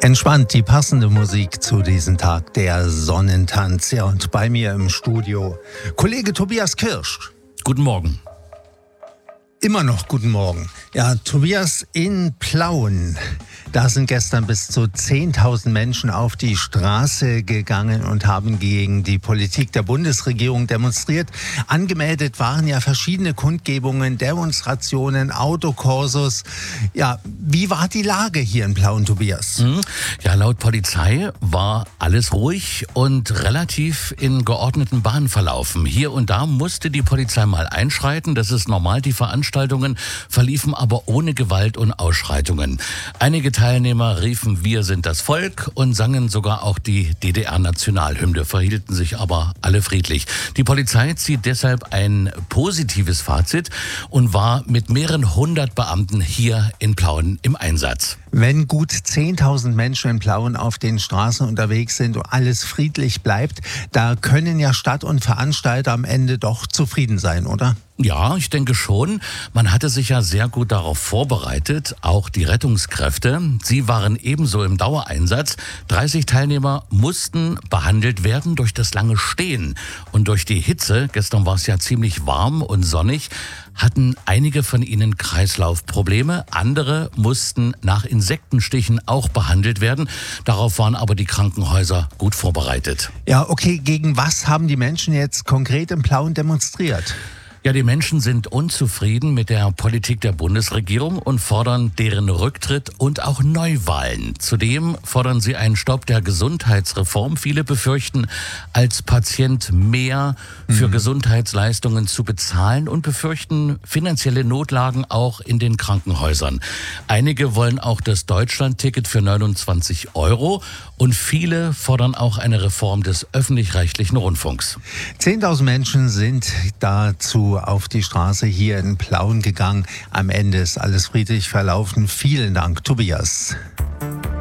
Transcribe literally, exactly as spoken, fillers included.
Entspannt die passende Musik zu diesem Tag, der Sonnentanz. Ja, und bei mir im Studio Kollege Tobias Kirsch. Guten Morgen. Immer noch guten Morgen. Ja, Tobias, in Plauen, da sind gestern bis zu zehntausend Menschen auf die Straße gegangen und haben gegen die Politik der Bundesregierung demonstriert. Angemeldet waren ja verschiedene Kundgebungen, Demonstrationen, Autokorsos. Ja, wie war die Lage hier in Plauen, Tobias? Ja, laut Polizei war alles ruhig und relativ in geordneten Bahnen verlaufen. Hier und da musste die Polizei mal einschreiten. Das ist normal, die Veranstaltungen verliefen aber ohne Gewalt und Ausschreitungen. Einige Teilnehmer riefen "Wir sind das Volk" und sangen sogar auch die D D R-Nationalhymne, verhielten sich aber alle friedlich. Die Polizei zieht deshalb ein positives Fazit und war mit mehreren hundert Beamten hier in Plauen im Einsatz. Wenn gut zehntausend Menschen in Plauen auf den Straßen unterwegs sind und alles friedlich bleibt, da können ja Stadt und Veranstalter am Ende doch zufrieden sein, oder? Ja, ich denke schon. Man hatte sich ja sehr gut darauf vorbereitet, auch die Rettungskräfte. Sie waren ebenso im Dauereinsatz. dreißig Teilnehmer mussten behandelt werden durch das lange Stehen und durch die Hitze. Gestern war es ja ziemlich warm und sonnig. Hatten einige von ihnen Kreislaufprobleme. Andere mussten nach Insektenstichen auch behandelt werden. Darauf waren aber die Krankenhäuser gut vorbereitet. Ja, okay. Gegen was haben die Menschen jetzt konkret in Plauen demonstriert? Ja, die Menschen sind unzufrieden mit der Politik der Bundesregierung und fordern deren Rücktritt und auch Neuwahlen. Zudem fordern sie einen Stopp der Gesundheitsreform. Viele befürchten, als Patient mehr für mhm. Gesundheitsleistungen zu bezahlen und befürchten finanzielle Notlagen auch in den Krankenhäusern. Einige wollen auch das Deutschlandticket für neunundzwanzig Euro und viele fordern auch eine Reform des öffentlich-rechtlichen Rundfunks. zehntausend Menschen sind dazu auf die Straße hier in Plauen gegangen. Am Ende ist alles friedlich verlaufen. Vielen Dank, Tobias.